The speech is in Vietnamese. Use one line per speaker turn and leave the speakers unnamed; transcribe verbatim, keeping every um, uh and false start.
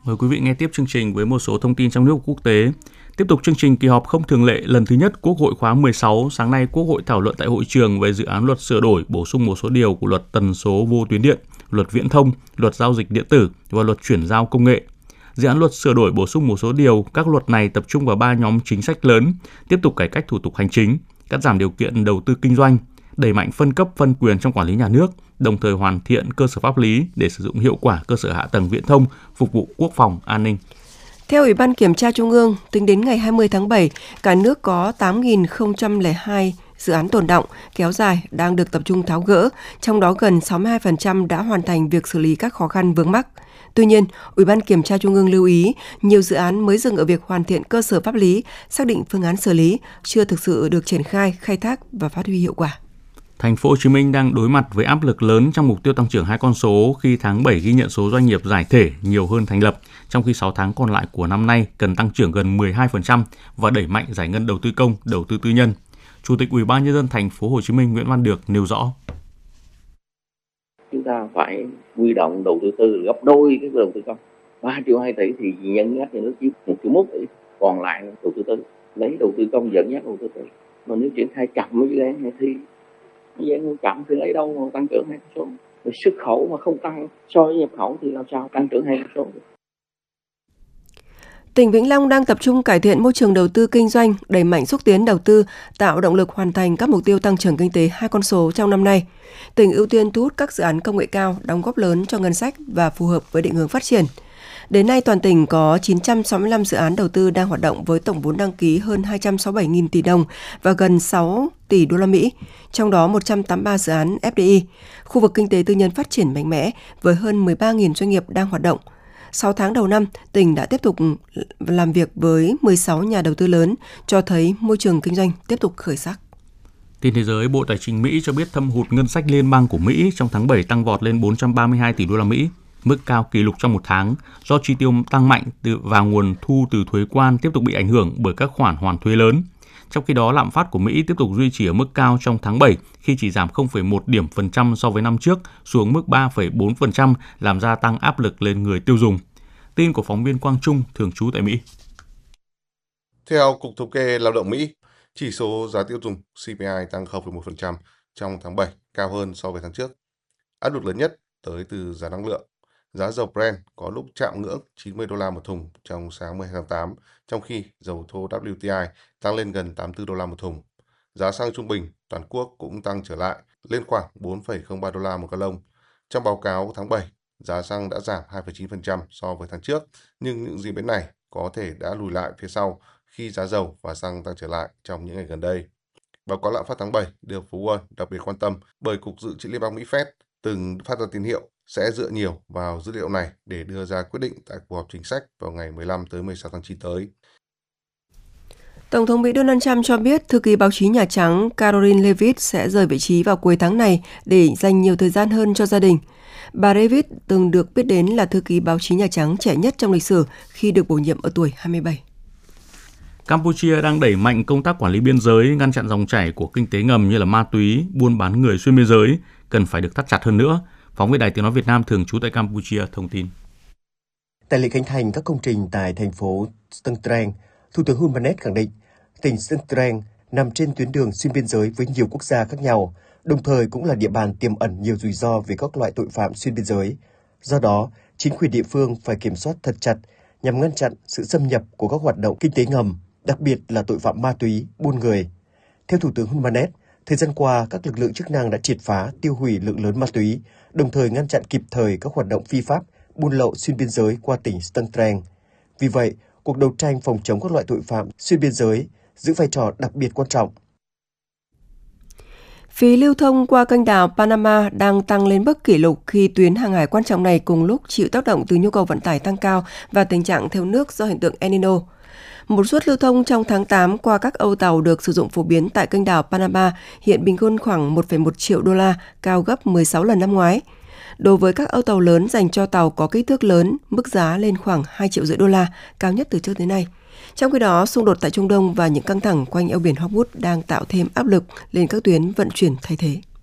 Mời quý vị nghe tiếp chương trình với một số thông tin trong nước và quốc tế. Tiếp tục chương trình kỳ họp không thường lệ lần thứ nhất Quốc hội khóa mười sáu, sáng nay Quốc hội thảo luận tại hội trường về dự án luật sửa đổi, bổ sung một số điều của luật tần số vô tuyến điện, luật viễn thông, luật giao dịch điện tử và luật chuyển giao công nghệ. Dự án luật sửa đổi bổ sung một số điều, các luật này tập trung vào ba nhóm chính sách lớn: tiếp tục cải cách thủ tục hành chính, cắt giảm điều kiện đầu tư kinh doanh, đẩy mạnh phân cấp phân quyền trong quản lý nhà nước, đồng thời hoàn thiện cơ sở pháp lý để sử dụng hiệu quả cơ sở hạ tầng viễn thông phục vụ quốc phòng an ninh.
Theo Ủy ban Kiểm tra Trung ương, tính đến ngày hai mươi tháng bảy, cả nước có tám nghìn không trăm lẻ hai dự án tồn đọng, kéo dài đang được tập trung tháo gỡ, trong đó gần sáu mươi hai phần trăm đã hoàn thành việc xử lý các khó khăn vướng mắc. Tuy nhiên, Ủy ban Kiểm tra Trung ương lưu ý, nhiều dự án mới dừng ở việc hoàn thiện cơ sở pháp lý, xác định phương án xử lý, chưa thực sự được triển khai, khai thác và phát huy hiệu quả.
Thành phố Hồ Chí Minh đang đối mặt với áp lực lớn trong mục tiêu tăng trưởng hai con số khi tháng bảy ghi nhận số doanh nghiệp giải thể nhiều hơn thành lập, trong khi sáu tháng còn lại của năm nay cần tăng trưởng gần mười hai phần trăm và đẩy mạnh giải ngân đầu tư công, đầu tư tư nhân. Chủ tịch Ủy ban nhân dân Thành phố Hồ Chí Minh Nguyễn Văn Được nêu rõ:
Chúng ta phải huy động đầu tư tư gấp đôi cái đầu tư công. ba triệu hai tỷ thì nhân dắt nhà nước chỉ một triệu một tỷ, còn lại là đầu tư tư, lấy đầu tư công dẫn dắt đầu tư tư. Mà nếu triển khai chậm với dự án này thì dự án chậm thì lấy đâu mà tăng trưởng hai con số. Rồi xuất khẩu mà không tăng so với nhập khẩu thì làm sao tăng trưởng hai con số được.
Tỉnh Vĩnh Long đang tập trung cải thiện môi trường đầu tư kinh doanh, đẩy mạnh xúc tiến đầu tư, tạo động lực hoàn thành các mục tiêu tăng trưởng kinh tế hai con số trong năm nay. Tỉnh ưu tiên thu hút các dự án công nghệ cao, đóng góp lớn cho ngân sách và phù hợp với định hướng phát triển. Đến nay, toàn tỉnh có chín trăm sáu mươi lăm dự án đầu tư đang hoạt động với tổng vốn đăng ký hơn hai trăm sáu mươi bảy nghìn tỷ đồng và gần sáu tỷ đô la Mỹ, trong đó một trăm tám mươi ba dự án ép đê i. Khu vực kinh tế tư nhân phát triển mạnh mẽ với hơn mười ba nghìn doanh nghiệp đang hoạt động. sáu tháng đầu năm, tỉnh đã tiếp tục làm việc với mười sáu nhà đầu tư lớn, cho thấy môi trường kinh doanh tiếp tục khởi sắc.
Tin thế giới, Bộ Tài chính Mỹ cho biết thâm hụt ngân sách liên bang của Mỹ trong tháng bảy tăng vọt lên bốn trăm ba mươi hai tỷ đô la Mỹ, mức cao kỷ lục trong một tháng do chi tiêu tăng mạnh từ và nguồn thu từ thuế quan tiếp tục bị ảnh hưởng bởi các khoản hoàn thuế lớn. Trong khi đó, lạm phát của Mỹ tiếp tục duy trì ở mức cao trong tháng bảy khi chỉ giảm không phẩy một điểm phần trăm so với năm trước xuống mức ba phẩy bốn phần trăm, làm gia tăng áp lực lên người tiêu dùng. Tin của phóng viên Quang Trung thường trú tại Mỹ.
Theo Cục Thống kê Lao động Mỹ, chỉ số giá tiêu dùng xê pê i tăng không phẩy một phần trăm trong tháng bảy, cao hơn so với tháng trước. Áp lực lớn nhất tới từ giá năng lượng. Giá dầu Brent có lúc chạm ngưỡng chín mươi đô la một thùng trong sáng mười hai tháng tám, trong khi dầu thô vê kép tê i tăng lên gần tám mươi tư đô la một thùng. Giá xăng trung bình toàn quốc cũng tăng trở lại, lên khoảng bốn phẩy không ba đô la một gallon. Trong báo cáo tháng bảy, giá xăng đã giảm hai phẩy chín phần trăm so với tháng trước, nhưng những diễn biến này có thể đã lùi lại phía sau khi giá dầu và xăng tăng trở lại trong những ngày gần đây. Báo cáo lạm phát tháng bảy được phố Wall đặc biệt quan tâm bởi Cục Dự trữ Liên bang Mỹ Fed từng phát ra tín hiệu sẽ dựa nhiều vào dữ liệu này để đưa ra quyết định tại cuộc họp chính sách vào ngày mười lăm tới mười sáu tháng chín tới.
Tổng thống Mỹ Donald Trump cho biết thư ký báo chí Nhà Trắng Karoline Leavitt sẽ rời vị trí vào cuối tháng này để dành nhiều thời gian hơn cho gia đình. Bà Leavitt từng được biết đến là thư ký báo chí Nhà Trắng trẻ nhất trong lịch sử khi được bổ nhiệm ở tuổi hai mươi bảy.
Campuchia đang đẩy mạnh công tác quản lý biên giới, ngăn chặn dòng chảy của kinh tế ngầm như là ma túy, buôn bán người xuyên biên giới, cần phải được thắt chặt hơn nữa. Phóng viên Đài Tiếng nói Việt Nam thường trú tại Campuchia thông tin.
Tại lễ khánh thành các công trình tại thành phố Stung Treng, Thủ tướng Hun Manet khẳng định tỉnh Stung Treng nằm trên tuyến đường xuyên biên giới với nhiều quốc gia khác nhau, đồng thời cũng là địa bàn tiềm ẩn nhiều rủi ro về các loại tội phạm xuyên biên giới. Do đó, chính quyền địa phương phải kiểm soát thật chặt nhằm ngăn chặn sự xâm nhập của các hoạt động kinh tế ngầm, đặc biệt là tội phạm ma túy, buôn người. Theo Thủ tướng Hun Manet, thời gian qua, các lực lượng chức năng đã triệt phá, tiêu hủy lượng lớn ma túy, đồng thời ngăn chặn kịp thời các hoạt động phi pháp, buôn lậu xuyên biên giới qua tỉnh Stung Treng. Vì vậy, cuộc đấu tranh phòng chống các loại tội phạm xuyên biên giới giữ vai trò đặc biệt quan trọng.
Phí lưu thông qua kênh đào Panama đang tăng lên mức kỷ lục khi tuyến hàng hải quan trọng này cùng lúc chịu tác động từ nhu cầu vận tải tăng cao và tình trạng thiếu nước do hiện tượng El Nino. Một suất lưu thông trong tháng tám qua các âu tàu được sử dụng phổ biến tại kênh đào Panama hiện bình quân khoảng một phẩy một triệu đô la, cao gấp mười sáu lần năm ngoái. Đối với các âu tàu lớn dành cho tàu có kích thước lớn, mức giá lên khoảng hai triệu rưỡi đô la, cao nhất từ trước tới nay. Trong khi đó, xung đột tại Trung Đông và những căng thẳng quanh eo biển Hormuz đang tạo thêm áp lực lên các tuyến vận chuyển thay thế.